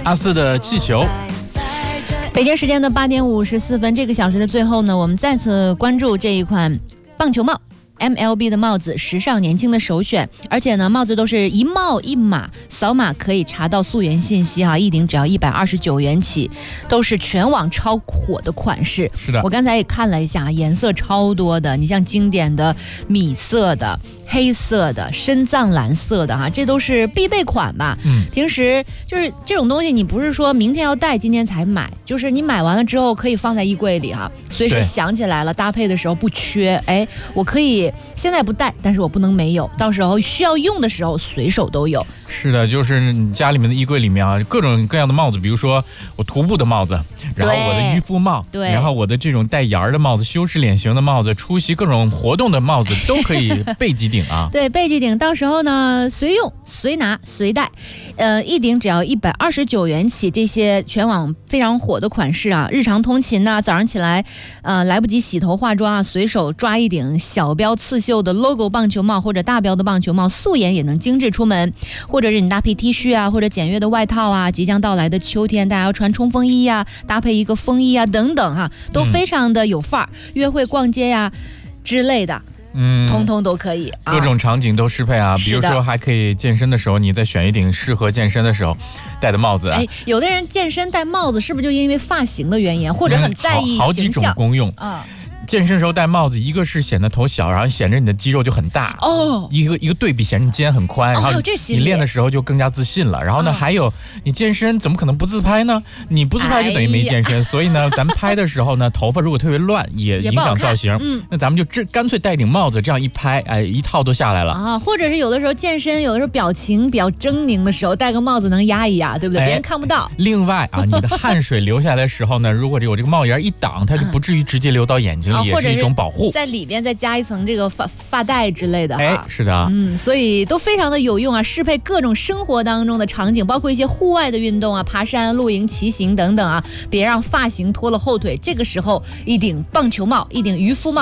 阿四的气球。 北京时间的8点54分，这个小时的最后呢，我们再次关注这一款棒球帽。MLB 的帽子，时尚年轻的首选，而且呢，帽子都是一帽一码，扫码可以查到溯源信息哈，一顶只要129元起，都是全网超火的款式。 是的， 我刚才也看了一下，颜色超多的，你像经典的米色的、黑色的、深藏蓝色的哈，这都是必备款吧。平时就是这种东西，你不是说明天要戴，今天才买，就是你买完了之后可以放在衣柜里哈，随时想起来了搭配的时候不缺，哎，我可以现在不戴，但是我不能没有，到时候需要用的时候随手都有。 是的，就是你家里面的衣柜里面啊，各种各样的帽子，比如说我徒步的帽子，然后我的渔夫帽， 对， 然后我的这种带檐儿的帽子，修饰脸型的帽子，出席各种活动的帽子都可以备几顶啊。 对，备几顶，到时候呢随用随拿随带，一顶只要129元起，这些全网非常火的款式啊，日常通勤呐，早上起来来不及洗头化妆啊，随手抓一顶小标刺绣的 logo 棒球帽或者大标的棒球帽，素颜也能精致出门，或者是你搭配 T 恤啊，或者简约的外套啊，即将到来的秋天大家要穿冲锋衣啊，搭配一个风衣啊等等哈，都非常的有范儿，约会逛街呀之类的。通通都可以， 各种场景都适配啊。比如说还可以健身的时候，你再选一顶适合健身的时候戴的帽子啊。 有的人健身戴帽子是不是就因为发型的原因，或者很在意形象？ 好几种功用啊。健身时候戴帽子，一个是显得头小，然后显着你的肌肉就很大哦。一个对比显着你肩很宽，然后你练的时候就更加自信了。然后呢，还有你健身怎么可能不自拍呢？你不自拍就等于没健身。所以呢，咱们拍的时候呢，头发如果特别乱，也影响造型。那咱们就干脆戴顶帽子，这样一拍，哎，一套都下来了啊。 或者是有的时候健身，有的时候表情比较狰狞的时候，戴个帽子能压一压，对不对？别人看不到。 另外啊，你的汗水流下来的时候呢，如果有这个帽檐一挡，它就不至于直接流到眼睛里，也是一种保护。 在里边再加一层这个发带之类的哈，是的， 所以都非常的有用啊，适配各种生活当中的场景，包括一些户外的运动啊，爬山、露营、骑行等等啊，别让发型拖了后腿。这个时候，一顶棒球帽，一顶渔夫帽。